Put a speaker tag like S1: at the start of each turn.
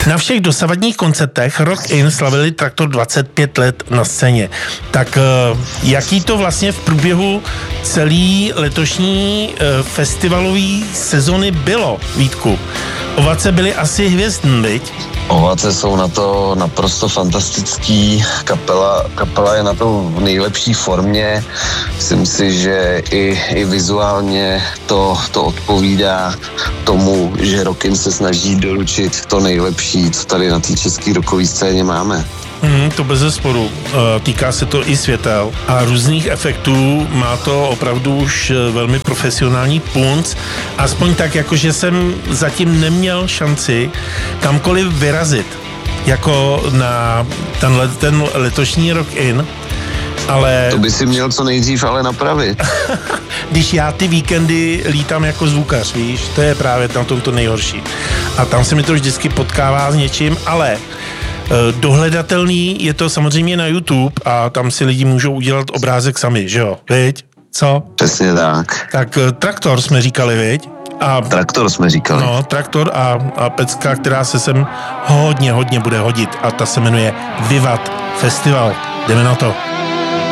S1: Na všech dosavadních koncertech Rock In slavili Traktor 25 let na scéně. Tak jaký to vlastně v průběhu celý letošní festivalový sezony bylo, Vítku? Ovace byly asi hvězdný, viď?
S2: Ovace jsou na to naprosto fantastický, kapela je na to v nejlepší formě, myslím si, že i vizuálně to odpovídá tomu, že Rock In se snaží doručit to nejlepší, co tady na té české rockové scéně máme.
S1: To bezesporu. Týká se to i světel a různých efektů. Má to opravdu už velmi profesionální punc. Aspoň tak, jakože jsem zatím neměl šanci kamkoliv vyrazit. Jako na ten letošní Rock In. Ale...
S2: To by si měl co nejdřív ale napravit.
S1: Když já ty víkendy lítám jako zvukař, víš, to je právě na tom to nejhorší. A tam se mi to vždycky potkává s něčím, ale dohledatelný je to samozřejmě na YouTube a tam si lidi můžou udělat obrázek sami, že jo? Viď? Co?
S2: Přesně tak.
S1: Tak Traktor jsme říkali, viď?
S2: Traktor jsme říkali.
S1: No, Traktor a pecka, která se sem hodně bude hodit a ta se jmenuje Vivat Festival. Jdeme na to.